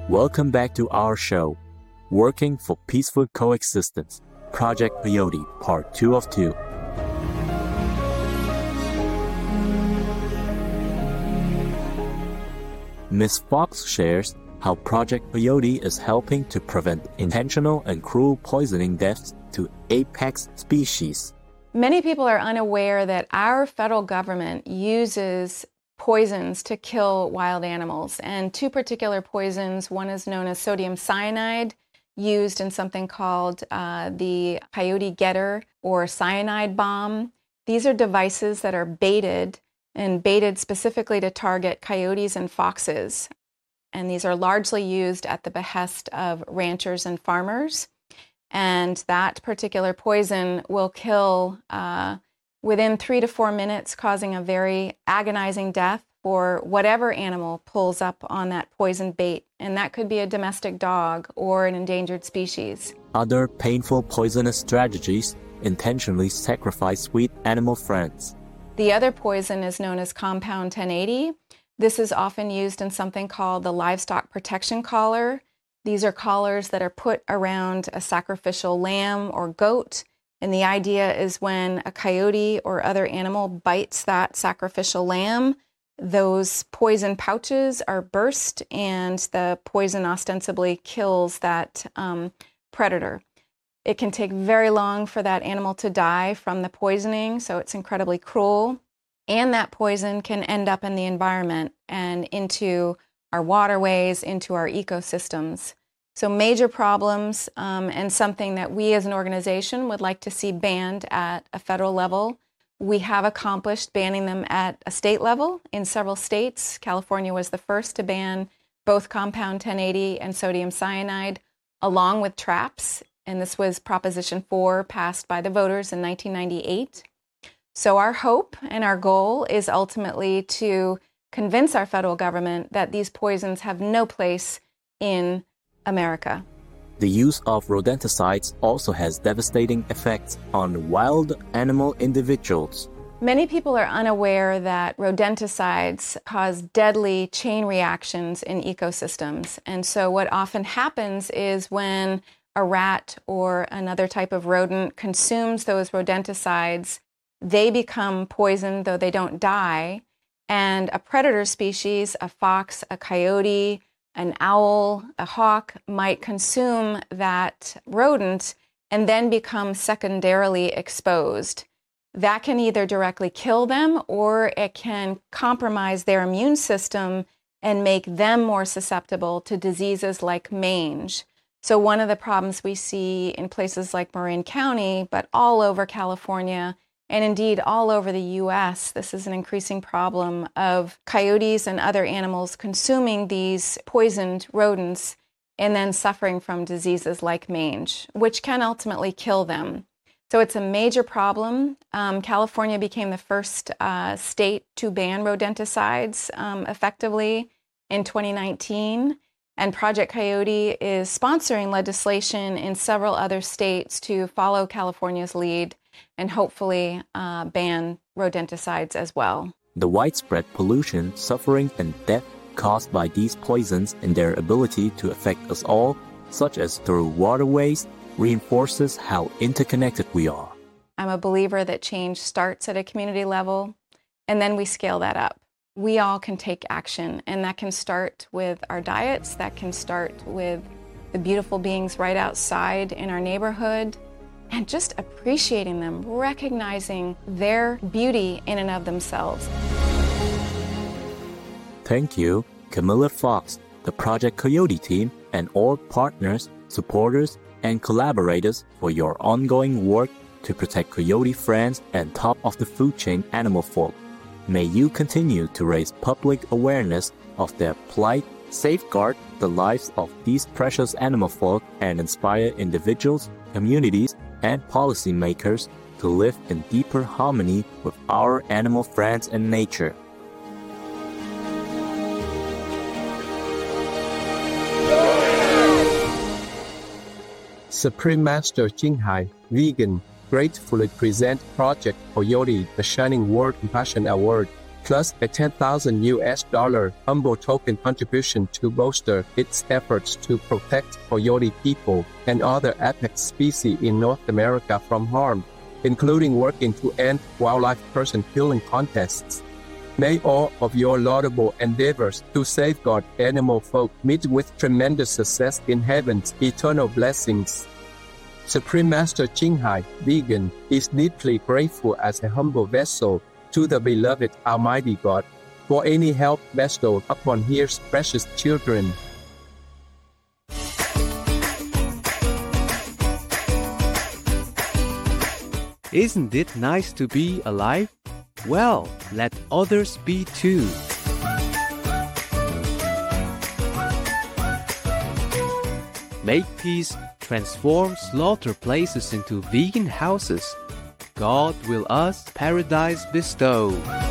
Welcome back to our show, Working for Peaceful Coexistence, Project Coyote, Part 2 of 2. Ms. Fox shares how Project Coyote is helping to prevent intentional and cruel poisoning deaths to apex species. Many people are unaware that our federal government uses poisons to kill wild animals, and two particular poisons. One is known as sodium cyanide, used in something called the coyote getter or cyanide bomb. These are devices that are baited specifically to target coyotes and foxes. And these are largely used at the behest of ranchers and farmers. And that particular poison will kill within 3 to 4 minutes, causing a very agonizing death for whatever animal pulls up on that poison bait. And that could be a domestic dog or an endangered species. Other painful poisonous strategies intentionally sacrifice sweet animal friends. The other poison is known as compound 1080. This is often used in something called the livestock protection collar. These are collars that are put around a sacrificial lamb or goat. And the idea is when a coyote or other animal bites that sacrificial lamb, those poison pouches are burst and the poison ostensibly kills that predator. It can take very long for that animal to die from the poisoning, so it's incredibly cruel. And that poison can end up in the environment and into our waterways, into our ecosystems. So major problems and something that we as an organization would like to see banned at a federal level. We have accomplished banning them at a state level in several states. California was the first to ban both compound 1080 and sodium cyanide, along with traps. And this was Proposition 4, passed by the voters in 1998. So our hope and our goal is ultimately to convince our federal government that these poisons have no place in America. The use of rodenticides also has devastating effects on wild animal individuals. Many people are unaware that rodenticides cause deadly chain reactions in ecosystems. And so what often happens is when a rat or another type of rodent consumes those rodenticides, they become poisoned, though they don't die. And a predator species, a fox, a coyote, an owl, a hawk, might consume that rodent and then become secondarily exposed. That can either directly kill them or it can compromise their immune system and make them more susceptible to diseases like mange. So one of the problems we see in places like Marin County, but all over California, and indeed all over the U.S., this is an increasing problem of coyotes and other animals consuming these poisoned rodents and then suffering from diseases like mange, which can ultimately kill them. So it's a major problem. California became the first state to ban rodenticides effectively in 2019. And Project Coyote is sponsoring legislation in several other states to follow California's lead and hopefully ban rodenticides as well. The widespread pollution, suffering, and death caused by these poisons and their ability to affect us all, such as through waterways, reinforces how interconnected we are. I'm a believer that change starts at a community level, and then we scale that up. We all can take action, and that can start with our diets, that can start with the beautiful beings right outside in our neighborhood, and just appreciating them, recognizing their beauty in and of themselves. Thank you, Camilla Fox, the Project Coyote team, and all partners, supporters, and collaborators for your ongoing work to protect coyote friends and top-of-the-food chain animal folk. May you continue to raise public awareness of their plight, safeguard the lives of these precious animal folk, and inspire individuals, communities, and policymakers to live in deeper harmony with our animal friends and nature. Supreme Master Jinghai, vegan, gratefully present Project Coyote, the Shining World Compassion Award, plus a $10,000 Humble token contribution to bolster its efforts to protect coyote people and other apex species in North America from harm, including working to end wildlife person killing contests. May all of your laudable endeavors to safeguard animal folk meet with tremendous success in heaven's eternal blessings. Supreme Master Qinghai, vegan, is deeply grateful as a humble vessel to the beloved Almighty God for any help bestowed upon His precious children. Isn't it nice to be alive? Well, let others be too. Make peace, transform slaughter places into vegan houses. God will us paradise bestow.